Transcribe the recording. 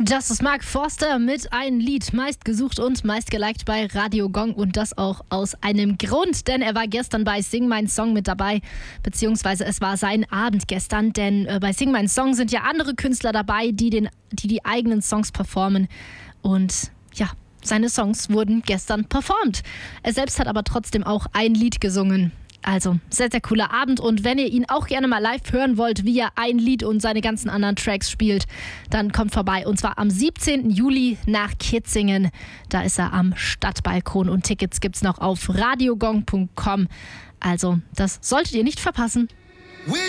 Das ist Mark Forster mit einem Lied, meistgesucht und meistgeliked bei Radio Gong, und das auch aus einem Grund, denn er war gestern bei Sing Mein Song mit dabei, beziehungsweise es war sein Abend gestern, denn bei Sing Mein Song sind ja andere Künstler dabei, die eigenen Songs performen, und ja, seine Songs wurden gestern performt. Er selbst hat aber trotzdem auch ein Lied gesungen. Also, sehr, sehr cooler Abend, und wenn ihr ihn auch gerne mal live hören wollt, wie er ein Lied und seine ganzen anderen Tracks spielt, dann kommt vorbei, und zwar am 17. Juli nach Kitzingen. Da ist er am Stadtbalkon, und Tickets gibt's noch auf radiogong.com. Also, das solltet ihr nicht verpassen.